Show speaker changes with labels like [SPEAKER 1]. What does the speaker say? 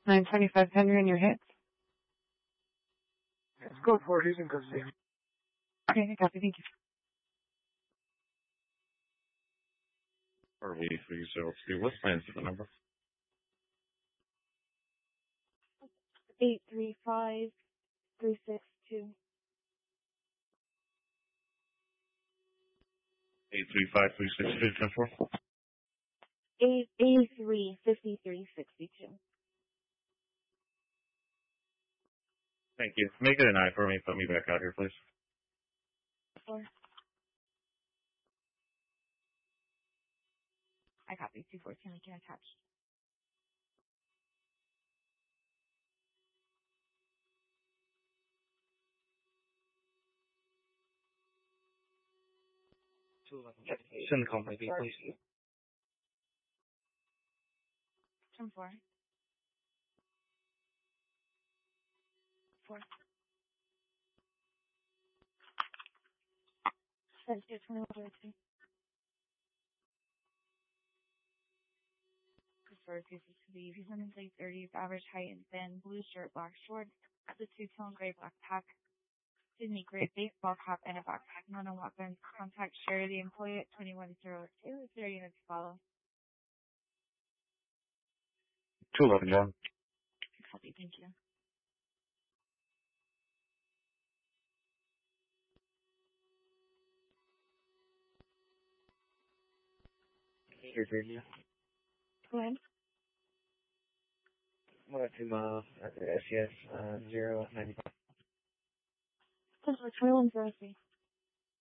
[SPEAKER 1] 925 Henry in your hits.
[SPEAKER 2] Let's go for it. He's in custody.
[SPEAKER 1] Okay, I copy. Thank you.
[SPEAKER 3] RV302. What's plans for the number?
[SPEAKER 4] 835362.
[SPEAKER 3] 835-362-10-4.
[SPEAKER 4] 835362.
[SPEAKER 3] Thank you. Make it an eye for me. Put me back out here, please.
[SPEAKER 4] Four. I copy. 214. We can attach.
[SPEAKER 2] Send the call, maybe, please.
[SPEAKER 4] 10-4. 4. That's 2102. Preferred pieces to leave. He's in his late 30s, average height and thin, blue shirt, black shorts, the two-tone gray black pack, Sydney gray baseball cap and a backpack, no weapons. Contact Sherry, the employee at 2102. 30 minutes to follow.
[SPEAKER 3] 211, John.
[SPEAKER 4] Copy, thank you.
[SPEAKER 2] Here, Virginia.
[SPEAKER 4] Go ahead.
[SPEAKER 2] What to SES 095.
[SPEAKER 4] This is 2103.